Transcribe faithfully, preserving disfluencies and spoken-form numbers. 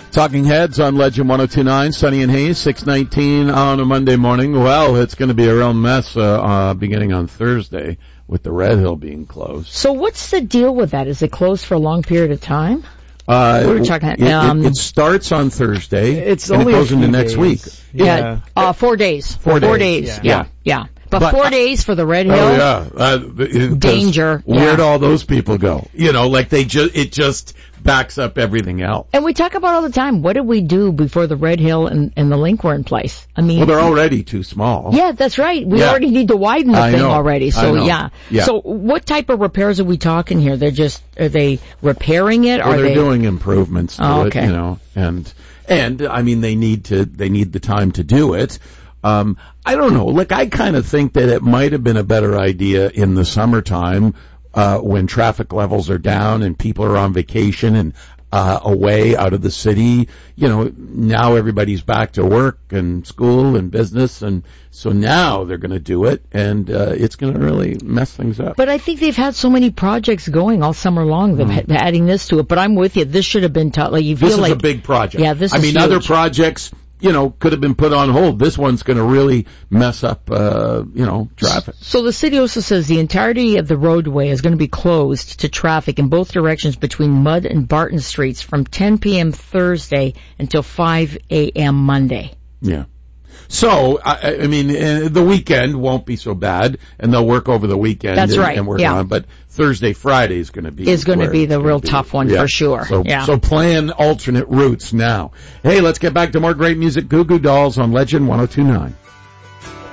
Talking Heads on Legend one oh two point nine, Sunny and Hayes, six nineteen on a Monday morning. Well, it's going to be a real mess uh, uh beginning on Thursday with the Red Hill being closed. So what's the deal with that? Is it closed for a long period of time? Uh, we were talking, it, um, it, it starts on Thursday, it's and only it goes into next days. week. Yeah, Yeah. Uh, four days. Four Four days. days. Yeah. Yeah, yeah. But, But, four uh, days for the Red Hill. Oh yeah, uh, it- Danger, Where'd yeah. all those people go? You know, like they just it just backs up everything else. And we talk about all the time, what did we do before the Red Hill and, and the Link were in place? I mean, Well, they're already too small. yeah, that's right. We Yeah. already need to widen the I thing know. already. I So know. yeah. Yeah. So what type of repairs are we talking here? They're just are they repairing it? Well, are they're they doing improvements to Oh, it, okay. you know, and and I mean they need to they need the time to do it. Um, I don't know. Like I kind of think that it might have been a better idea in the summertime uh, when traffic levels are down and people are on vacation and uh, away out of the city. You know, now everybody's back to work and school and business, and so now they're going to do it, and uh, it's going to really mess things up. But I think they've had so many projects going all summer long. They're mm. adding this to it. But I'm with you. This should have been taught. Like you feel This is like a big project. Yeah, this I is mean, huge. other projects, you know, could have been put on hold. This one's going to really mess up, uh, you know, traffic. So the city also says the entirety of the roadway is going to be closed to traffic in both directions between Mudd and Barton Streets from ten p.m. Thursday until five a.m. Monday. Yeah. So, I, I mean, uh, the weekend won't be so bad, and they'll work over the weekend. That's and, right, and work yeah. on. But Thursday, Friday is going to be Is going to where be it's the gonna real be. tough one Yeah. for sure. So, yeah. so plan alternate routes now. Hey, let's get back to more great music. Goo Goo Dolls on Legend one oh two point nine.